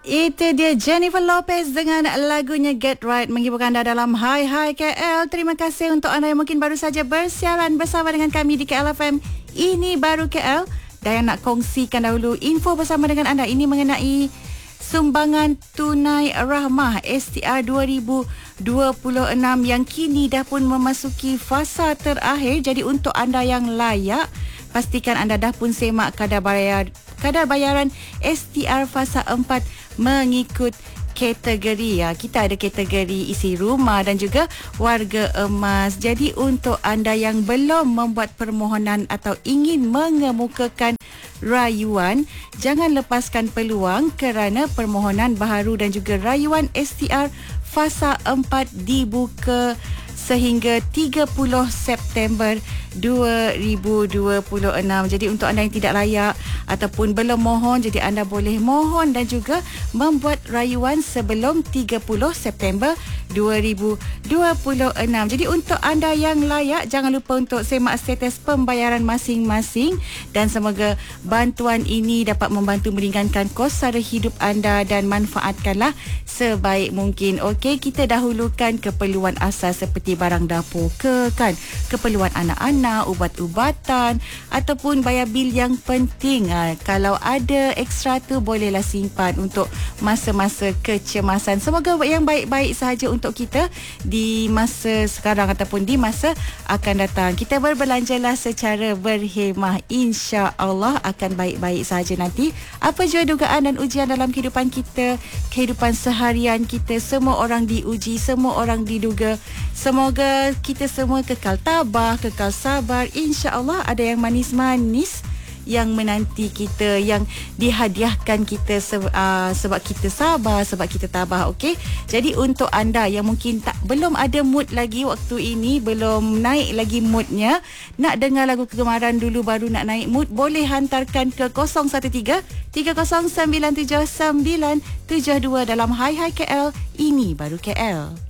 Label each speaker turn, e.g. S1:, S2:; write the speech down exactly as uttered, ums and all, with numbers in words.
S1: Itu dia Jennifer Lopez dengan lagunya Get Right menghiburkan anda dalam Hai Hai K L. Terima kasih untuk anda yang mungkin baru saja bersiaran bersama dengan kami di K L F M. Ini baru K L dan yang nak kongsikan dahulu info bersama dengan anda ini mengenai sumbangan tunai rahmah S T R dua ribu dua puluh enam yang kini dah pun memasuki fasa terakhir. Jadi untuk anda yang layak, pastikan anda dah pun semak kadar bayar kadar bayaran S T R fasa empat mengikut kategori. Ya, kita ada kategori isi rumah dan juga warga emas. Jadi untuk anda yang belum membuat permohonan atau ingin mengemukakan rayuan, jangan lepaskan peluang kerana permohonan baharu dan juga rayuan S T R fasa empat dibuka sehingga tiga puluh September dua ribu dua puluh enam. Jadi untuk anda yang tidak layak ataupun belum mohon, jadi anda boleh mohon dan juga membuat rayuan sebelum tiga puluh September dua ribu dua puluh enam. Jadi untuk anda yang layak, jangan lupa untuk semak status pembayaran masing-masing dan semoga bantuan ini dapat membantu meringankan kos sara hidup anda dan manfaatkanlah sebaik mungkin. Okey, kita dahulukan keperluan asas seperti barang dapur ke kan, keperluan anak-anak, ubat-ubatan ataupun bayar bil yang penting. Ha, kalau ada ekstra tu bolehlah simpan untuk masa-masa kecemasan. Semoga yang baik-baik sahaja untuk kita di masa sekarang ataupun di masa akan datang. Kita berbelanjalah secara berhemah, insya-Allah akan baik-baik sahaja nanti. Apa jua dugaan dan ujian dalam kehidupan kita, kehidupan seharian kita, semua orang diuji, semua orang diduga. Semoga kita semua kekal tabah, kekal sabar. InsyaAllah ada yang manis-manis yang menanti kita, yang dihadiahkan kita se- uh, sebab kita sabar, sebab kita tabah. Okey. Jadi untuk anda yang mungkin tak belum ada mood lagi waktu ini, belum naik lagi moodnya, nak dengar lagu kegemaran dulu baru nak naik mood, boleh hantarkan ke kosong satu tiga tiga kosong sembilan tujuh sembilan tujuh dua dalam Hai Hai K L. Ini baru K L.